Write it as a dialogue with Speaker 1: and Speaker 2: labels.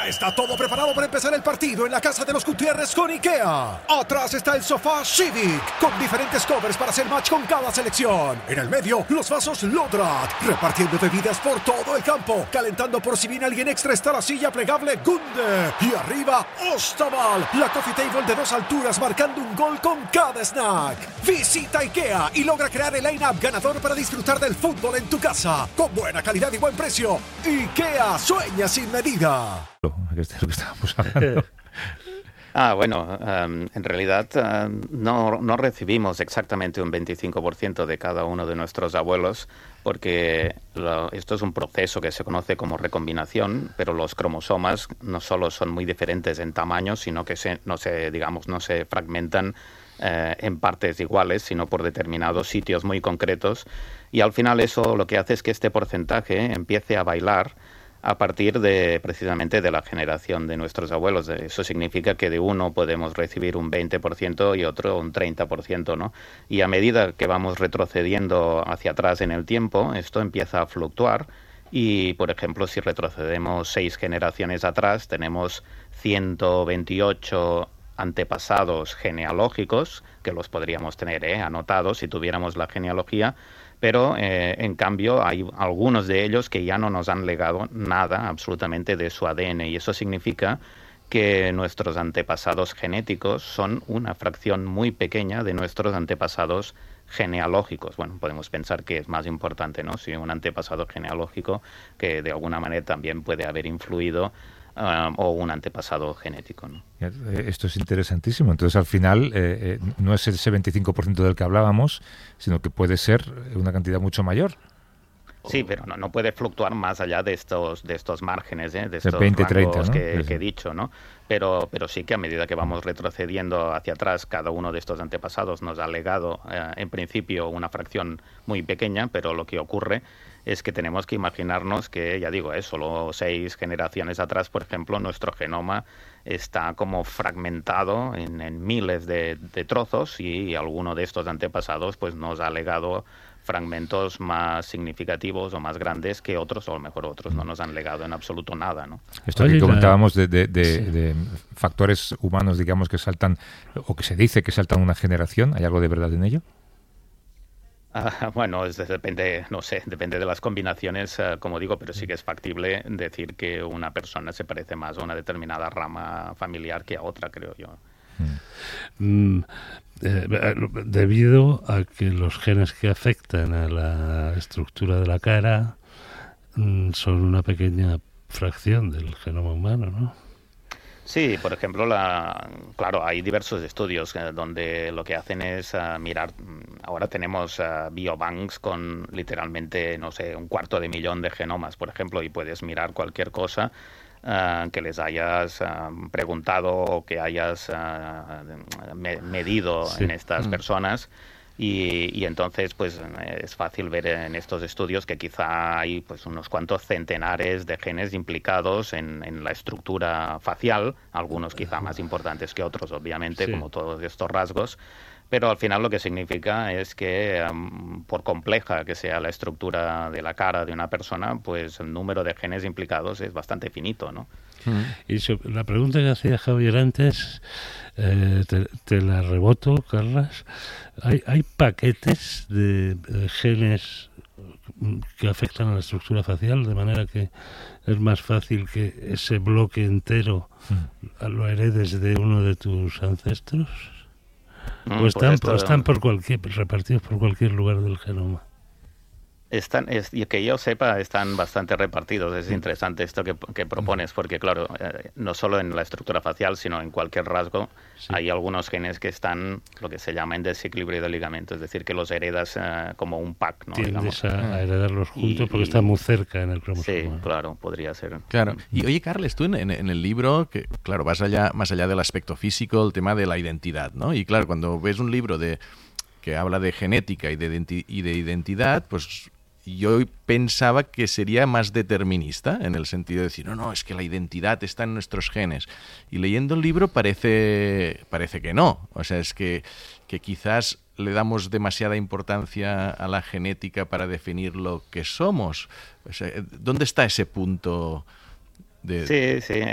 Speaker 1: Ya está todo preparado para empezar el partido en la casa de los Gutiérrez con IKEA. Atrás está el sofá Civic, con diferentes covers para hacer match con cada selección. En el medio, los vasos Lodrat, repartiendo bebidas por todo el campo. Calentando por si viene alguien extra está la silla plegable Gunde. Y arriba, Ostaval, la coffee table de 2 alturas marcando un gol con cada snack. Visita IKEA y logra crear el line-up ganador para disfrutar del fútbol en tu casa. Con buena calidad y buen precio. IKEA, sueña sin medida.
Speaker 2: Que es de lo que estábamos hablando.
Speaker 3: Bueno, en realidad no recibimos exactamente un 25% de cada uno de nuestros abuelos, porque esto es un proceso que se conoce como recombinación, pero los cromosomas no solo son muy diferentes en tamaño, sino que no se fragmentan en partes iguales, sino por determinados sitios muy concretos, y al final eso lo que hace es que este porcentaje empiece a bailar a partir precisamente de la generación de nuestros abuelos. Eso significa que de uno podemos recibir un 20% y otro un 30%, ¿no? Y a medida que vamos retrocediendo hacia atrás en el tiempo, esto empieza a fluctuar y, por ejemplo, si retrocedemos 6 generaciones atrás, tenemos 128 antepasados genealógicos, que los podríamos tener anotados si tuviéramos la genealogía, pero en cambio hay algunos de ellos que ya no nos han legado nada absolutamente de su ADN, y eso significa que nuestros antepasados genéticos son una fracción muy pequeña de nuestros antepasados genealógicos. Bueno, podemos pensar que es más importante, ¿no? Si un antepasado genealógico que de alguna manera también puede haber influido o un antepasado genético, ¿no?
Speaker 2: Esto es interesantísimo. Entonces, al final, no es ese 25% del que hablábamos, sino que puede ser una cantidad mucho mayor.
Speaker 3: Sí, pero no puede fluctuar más allá de estos márgenes, de estos
Speaker 2: 20,
Speaker 3: rangos
Speaker 2: 30, ¿no?
Speaker 3: que he dicho, ¿no? Pero sí que a medida que vamos retrocediendo hacia atrás, cada uno de estos antepasados nos ha legado, en principio, una fracción muy pequeña, pero lo que ocurre es que tenemos que imaginarnos que, ya digo, solo 6 generaciones atrás, por ejemplo, nuestro genoma está como fragmentado en miles de trozos, y alguno de estos antepasados pues nos ha legado fragmentos más significativos o más grandes que otros, o a lo mejor otros no nos han legado en absoluto nada, ¿no?
Speaker 2: Esto que comentábamos de factores humanos, digamos, que saltan, o que se dice que saltan una generación, ¿hay algo de verdad en ello?
Speaker 3: Bueno, depende de las combinaciones, como digo, pero sí que es factible decir que una persona se parece más a una determinada rama familiar que a otra, creo yo.
Speaker 4: Debido a que los genes que afectan a la estructura de la cara son una pequeña fracción del genoma humano, ¿no?
Speaker 3: Sí, por ejemplo, claro, hay diversos estudios donde lo que hacen es mirar. Ahora tenemos biobanks con literalmente, no sé, 250.000 de genomas, por ejemplo, y puedes mirar cualquier cosa que les hayas preguntado o que hayas medido en estas personas. Y entonces pues es fácil ver en estos estudios que quizá hay pues unos cuantos centenares de genes implicados en la estructura facial, algunos quizá más importantes que otros, obviamente, como todos estos rasgos, pero al final lo que significa es que por compleja que sea la estructura de la cara de una persona, pues el número de genes implicados es bastante finito, ¿no?
Speaker 4: Y la pregunta que hacía Javier antes, te la reboto, Carlas. ¿Hay paquetes de genes que afectan a la estructura facial, de manera que es más fácil que ese bloque entero lo heredes de uno de tus ancestros? ¿O están repartidos por cualquier lugar del genoma?
Speaker 3: Y que yo sepa, están bastante repartidos. Es interesante esto que propones, porque claro, no solo en la estructura facial, sino en cualquier rasgo, hay algunos genes que están lo que se llama en desequilibrio de ligamentos, es decir, que los heredas como un pack, ¿no?
Speaker 4: Tiendes a heredarlos juntos porque están muy cerca en el cromosoma.
Speaker 3: Sí, claro, podría ser.
Speaker 5: Claro. Y oye, Carles, tú en el libro, que claro, vas más allá del aspecto físico, el tema de la identidad, ¿no? Y claro, cuando ves un libro que habla de genética y de identidad, pues yo pensaba que sería más determinista, en el sentido de decir, no, es que la identidad está en nuestros genes. Y leyendo el libro parece que no. O sea, es que quizás le damos demasiada importancia a la genética para definir lo que somos. O sea, ¿dónde está ese punto?
Speaker 3: Sí,